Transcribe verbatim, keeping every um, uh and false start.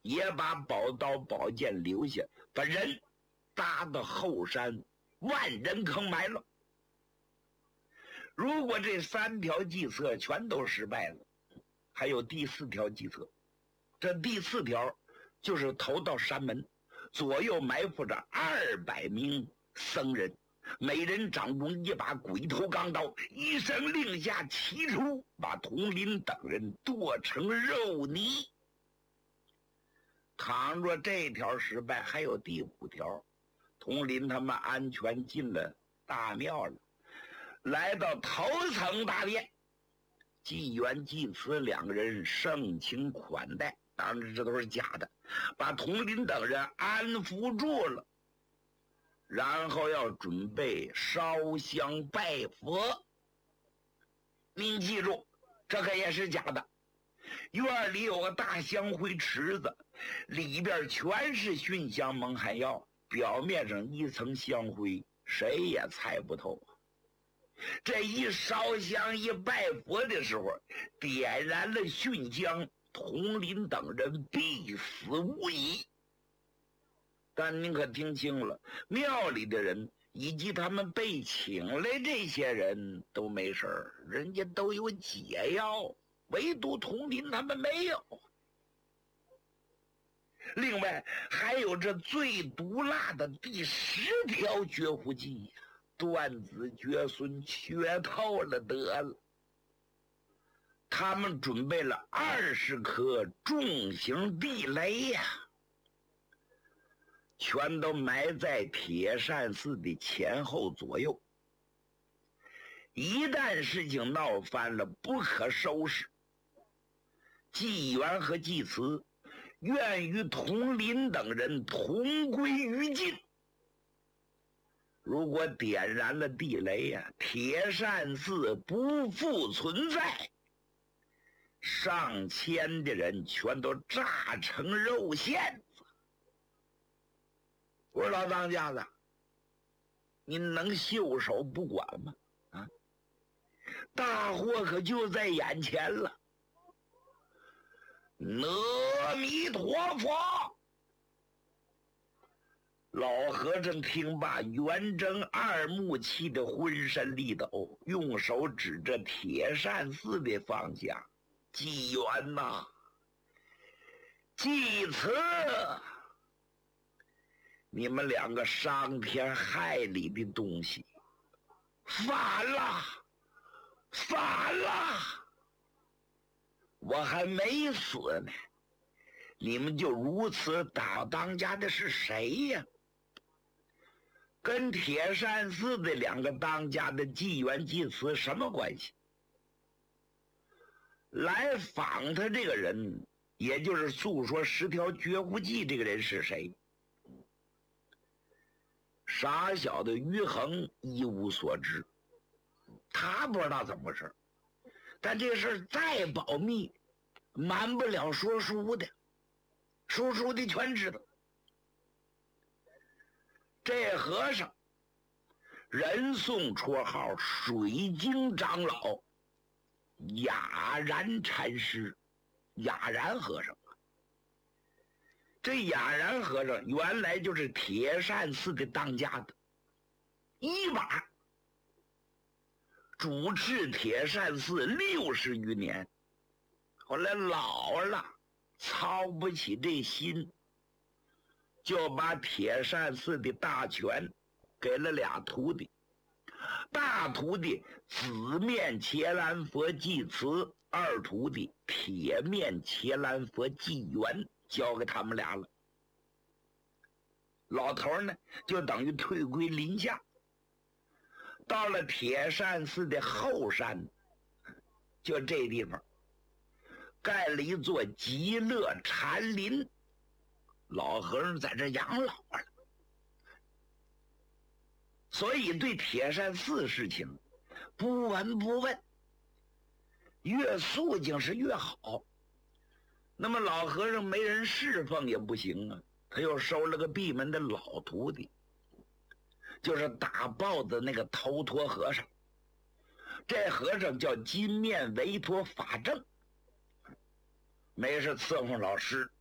也把宝刀宝剑留下，把人搭到后山万人坑埋了。如果这三条计策全都失败了，还有第四条计策。这第四条就是投到山门，左右埋伏着二百名僧人，每人掌中一把鬼头钢刀，一声令下，齐出，把佟林等人剁成肉泥。倘若这条失败，还有第五条。佟林他们安全进了大庙了，来到头层大殿，纪元济慈两个人盛情款待，当然这都是假的，把佟林等人安抚住了，然后要准备烧香拜佛。您记住，这个也是假的。院里有个大香灰池子，里边全是熏香蒙汗药，表面上一层香灰，谁也猜不透。这一烧香一拜佛的时候，点燃了熏香，佟林等人必死无疑。但您可听清了，庙里的人以及他们被请来这些人都没事儿，人家都有解药，唯独佟林他们没有。另外还有这最毒辣的第十条绝户计，断子绝孙，缺透了得了。他们准备了二十颗重型地雷呀、啊，全都埋在铁扇寺的前后左右。一旦事情闹翻了，不可收拾。纪元和纪慈愿与佟林等人同归于尽。如果点燃了地雷呀、啊，铁扇寺不复存在，上千的人全都炸成肉馅子。我说老当家的，您能袖手不管吗？啊，大祸可就在眼前了。阿弥陀佛！老和尚听罢，圆睁二目，气得浑身力抖，用手指着铁扇寺的方向：“纪元呐，纪慈，你们两个伤天害理的东西，反了，反了！我还没死呢，你们就如此打当家的是谁呀？跟铁扇寺的两个当家的纪元、纪慈什么关系？来访他这个人，也就是诉说十条绝户计这个人是谁？傻小的于衡一无所知，他不知道怎么回事，但这事再保密，瞒不了说书的，说书的全知道。这和尚人送绰号水晶长老，雅然禅师，雅然和尚。这雅然和尚原来就是铁扇寺的当家的，一把主持铁扇寺六十余年，后来老了，操不起这心，就把铁扇寺的大权给了俩徒弟。大徒弟紫面伽蓝佛纪慈，二徒弟铁面伽蓝佛纪元，交给他们俩了。老头呢，就等于退归林下，到了铁扇寺的后山，就这地方盖了一座极乐禅林，老和尚在这养老了。所以对铁扇寺事情不闻不问，越肃静是越好。那么老和尚没人侍奉也不行啊，他又收了个闭门的老徒弟，就是打豹子那个头陀和尚。这和尚叫金面维陀法正，没事伺候老师，